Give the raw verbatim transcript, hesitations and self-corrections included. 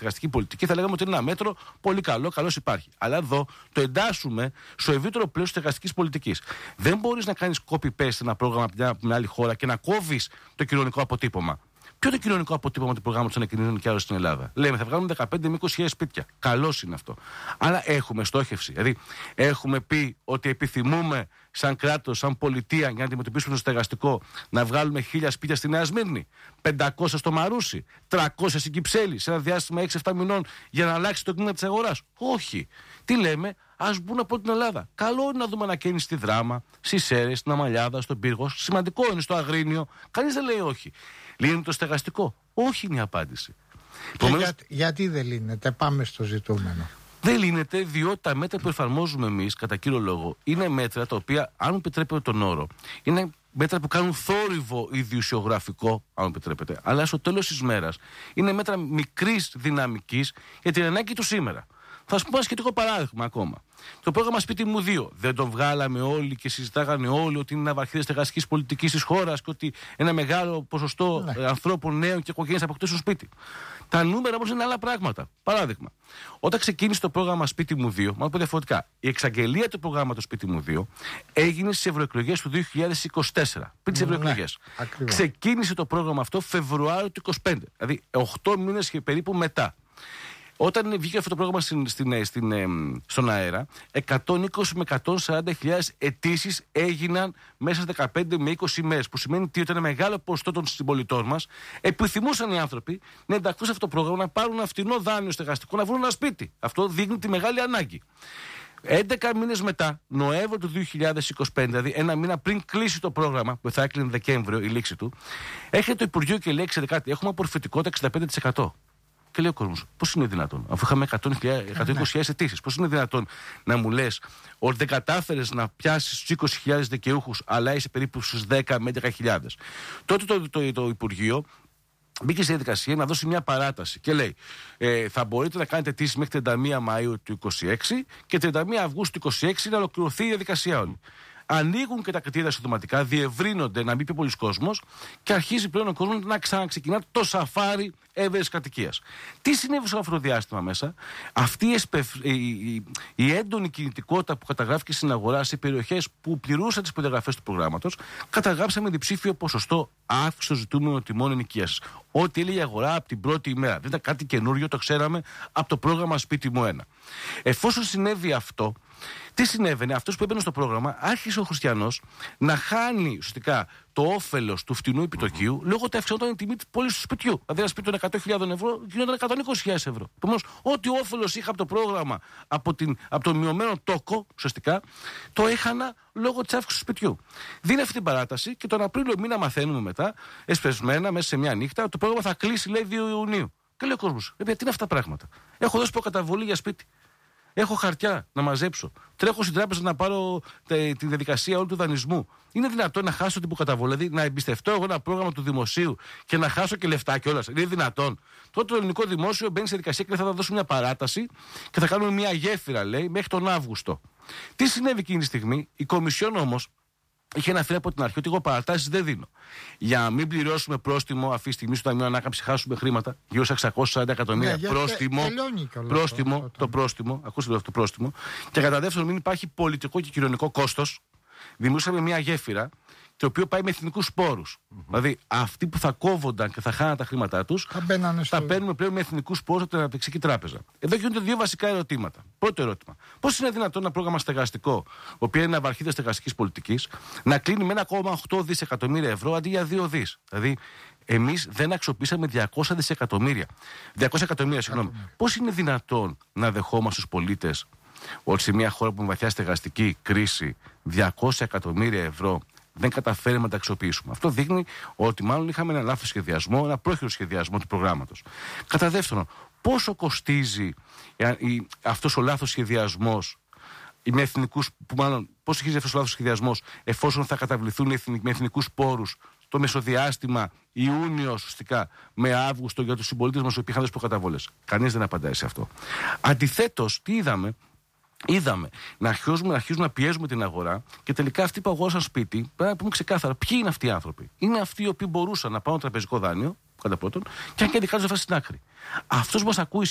στεγαστική πολιτική, θα λέγαμε ότι είναι ένα μέτρο πολύ καλό, καλώς υπάρχει. Αλλά εδώ το εντάσσουμε στο ευρύτερο πλαίσιο της στεγαστικής πολιτικής. Δεν μπορείς να κάνεις copy-paste ένα πρόγραμμα από μια άλλη χώρα και να κόβεις το κοινωνικό αποτύπωμα. Ποιο είναι το κοινωνικό αποτύπωμα του προγράμματος ανακοινώνουν και άλλο στην Ελλάδα? Λέμε θα βγάλουμε δεκαπέντε με είκοσι χιλιάδες σπίτια. Καλώς είναι αυτό. Αλλά έχουμε στόχευση. Δηλαδή, έχουμε πει ότι επιθυμούμε σαν κράτος, σαν πολιτεία, για να αντιμετωπίσουμε το στεγαστικό, να βγάλουμε χίλια σπίτια στη Νέα Σμύρνη, πεντακόσια στο Μαρούσι, τριακόσια στην Κυψέλη, σε ένα διάστημα έξι εφτά μηνών για να αλλάξει το κλίμα της αγοράς. Όχι. Τι λέμε? Ας μπουν από την Ελλάδα. Καλό είναι να δούμε ανακαίνιση στη Δράμα, στις Σέρρες, στην Αμαλιάδα, στον Πύργο. Σημαντικό είναι στο Αγρίνιο. Κανείς δεν λέει όχι. Λύνει το στεγαστικό? Όχι είναι η απάντηση. Επομένως, για, γιατί δεν λύνεται? Πάμε στο ζητούμενο. Δεν λύνεται διότι τα μέτρα που εφαρμόζουμε εμείς, κατά κύριο λόγο, είναι μέτρα τα οποία, αν μου επιτρέπετε τον όρο, είναι μέτρα που κάνουν θόρυβο ιδιουσιογραφικό, αν μου επιτρέπετε. Αλλά στο τέλος της μέρας είναι μέτρα μικρής δυναμικής για την ανάγκη του σήμερα. Θα σου πω ένα σχετικό παράδειγμα ακόμα. Το πρόγραμμα Σπίτι μου δύο. Δεν το βγάλαμε όλοι και συζητάγανε όλοι ότι είναι ένα βαθύδες στεγαστικής πολιτικής της χώρας και ότι ένα μεγάλο ποσοστό ναι. ανθρώπων νέων και οικογένειες αποκτήσουν σπίτι. Τα νούμερα όμως είναι άλλα πράγματα. Παράδειγμα, όταν ξεκίνησε το πρόγραμμα Σπίτι μου δύο, μάλλον πω διαφορετικά, η εξαγγελία του προγράμματος Σπίτι μου δύο έγινε στις ευρωεκλογές του δύο χιλιάδες είκοσι τέσσερα. Πριν τις ευρωεκλογές. Ναι, ξεκίνησε το πρόγραμμα αυτό Φεβρουάριο του είκοσι πέντε. Δηλαδή οκτώ μήνες και περίπου μετά. Όταν βγήκε αυτό το πρόγραμμα στην, στην, στην, στον αέρα, εκατόν είκοσι με εκατόν σαράντα χιλιάδες αιτήσεις έγιναν μέσα σε δεκαπέντε με είκοσι ημέρες. Που σημαίνει ότι ένα μεγάλο ποσοστό των συμπολιτών μας επιθυμούσαν οι άνθρωποι να ενταχθούν σε αυτό το πρόγραμμα, να πάρουν ένα φτηνό δάνειο στεγαστικό, να βρουν ένα σπίτι. Αυτό δείχνει τη μεγάλη ανάγκη. έντεκα μήνες μετά, Νοέμβριο του δύο χιλιάδες είκοσι πέντε, δηλαδή ένα μήνα πριν κλείσει το πρόγραμμα, που θα έκλεινε Δεκέμβριο η λήξη του, έρχεται το Υπουργείο και λέει: Ξέρετε κάτι, έχουμε απορροφητικότητα εξήντα πέντε τοις εκατό. Και λέει ο κόσμος, πώς είναι δυνατόν, αφού είχαμε εκατόν είκοσι χιλιάδες αιτήσεις, πώς είναι δυνατόν να μου λες ότι δεν κατάφερες να πιάσεις τους είκοσι χιλιάδες δικαιούχους, αλλά είσαι περίπου στους δέκα με έντεκα χιλιάδες. Τότε το, το, το, το Υπουργείο μπήκε στη διαδικασία να δώσει μια παράταση και λέει: ε, θα μπορείτε να κάνετε αιτήσεις μέχρι τριάντα μία Μαΐου του είκοσι έξι και τριάντα μία Αυγούστου του είκοσι έξι να ολοκληρωθεί η διαδικασία όλη. Ανοίγουν και τα κριτήρια συντοματικά, διευρύνονται να μην πει πολλοί κόσμος και αρχίζει πλέον ο κόσμος να ξαναξεκινά το σαφάρι έβερης κατοικίας. Τι συνέβη σε αυτό το διάστημα μέσα? Αυτή η, εσπευ... η, η, η έντονη κινητικότητα που καταγράφηκε στην αγορά σε περιοχές που πληρούσαν τις προδιαγραφές του προγράμματος, καταγράψαμε διψήφιο ποσοστό αύξηση των ζητούμενων τιμών ενοικίασης. Ό,τι έλεγε η αγορά από την πρώτη ημέρα. Δεν ήταν κάτι καινούριο, το ξέραμε από το πρόγραμμα Σπίτι μου ένα. Εφόσον συνέβη αυτό, τι συνέβαινε? Αυτός που έμπαινε στο πρόγραμμα άρχισε ο χριστιανός να χάνει ουσιαστικά το όφελος του φτηνού επιτοκίου mm-hmm. λόγω ότι αυξανόταν η τιμή της πώλησης του σπιτιού. Δηλαδή, ένα σπίτι των εκατό χιλιάδες ευρώ γινόταν εκατόν είκοσι χιλιάδες ευρώ. Επομένως, ό,τι όφελος είχα από το πρόγραμμα, από, την, από το μειωμένο τόκο, ουσιαστικά, το έχανα λόγω της αύξησης του σπιτιού. Δίνει αυτή την παράταση και τον Απρίλιο μήνα μαθαίνουμε μετά, εσπεσμένα μέσα σε μια νύχτα, το πρόγραμμα θα κλείσει, λέει, δύο Ιουνίου. Και λέει ο κόσμος: τι είναι αυτά τα πράγματα? Έχω δώσει προκαταβολή για σπίτι. Έχω χαρτιά να μαζέψω. Τρέχω στην τράπεζα να πάρω τε, τη διαδικασία όλου του δανεισμού. Είναι δυνατόν να χάσω την προκαταβολή? Δηλαδή να εμπιστευτώ εγώ ένα πρόγραμμα του δημοσίου και να χάσω και λεφτά κιόλας? Είναι δυνατόν? Τότε το ελληνικό δημόσιο μπαίνει σε διαδικασία και θα δώσω μια παράταση και θα κάνουμε μια γέφυρα, λέει, μέχρι τον Αύγουστο. Τι συνέβη εκείνη τη στιγμή? Η Κομισιόν όμως είχε αναφέρει από την αρχή ότι εγώ παρατάσεις δεν δίνω. Για να μην πληρώσουμε πρόστιμο αυτή τη στιγμή στο Ταμείο Ανάκαμψης, χάσουμε χρήματα, γύρω στα εξακόσια σαράντα εκατομμύρια. Ναι, πρόστιμο, πρόστιμο, το, το πρόστιμο, ακούστε το πρόστιμο. Και κατά δεύτερον, μην υπάρχει πολιτικό και κοινωνικό κόστος. Δημιουργήσαμε μια γέφυρα, το οποίο πάει με εθνικούς πόρους. Mm-hmm. Δηλαδή, αυτοί που θα κόβονταν και θα χάναν τα χρήματά τους, θα, θα παίρνουμε πλέον με εθνικούς πόρους από την Αναπτυξιακή Τράπεζα. Εδώ γίνονται δύο βασικά ερωτήματα. Πρώτο ερώτημα: πώς είναι δυνατόν ένα πρόγραμμα στεγαστικό, το οποίο είναι ένα βαρχίδα στεγαστικής πολιτικής, να κλείνει με ένα κόμμα οκτώ δισεκατομμύρια ευρώ αντί για δύο δις? Δηλαδή, εμείς δεν αξιοποιήσαμε διακόσια δισεκατομμύρια. διακόσια εκατομμύρια, συγγνώμη. Πώς είναι δυνατόν να δεχόμαστε στους πολίτες ότι σε μια χώρα που με βαθιά στεγαστική κρίση διακόσια εκατομμύρια ευρώ δεν καταφέρουμε να τα αξιοποιήσουμε? Αυτό δείχνει ότι μάλλον είχαμε ένα λάθος σχεδιασμό, ένα πρόχειρο σχεδιασμό του προγράμματος. Κατά δεύτερον, πόσο κοστίζει αυτός ο λάθος σχεδιασμός, με εθνικούς, που μάλλον πόσο κοστίζει αυτός ο λάθος σχεδιασμός, εφόσον θα καταβληθούν με εθνικούς πόρους το μεσοδιάστημα Ιούνιο, ουσιαστικά, με Αύγουστο για τους συμπολίτες μας που είχαν δώσει προκαταβολές? Κανείς δεν απαντάει σε αυτό. Αντιθέτως, τι είδαμε? Είδαμε να αρχίζουμε, να αρχίζουμε να πιέζουμε την αγορά και τελικά αυτοί που αγόρασαν σπίτι, πρέπει να πούμε ξεκάθαρα ποιοι είναι αυτοί οι άνθρωποι. Είναι αυτοί οι οποίοι μπορούσαν να πάρουν τραπεζικό δάνειο, κατά πρώτον, και αν και αντικάζουν αυτά στην άκρη. Αυτός που μας ακούει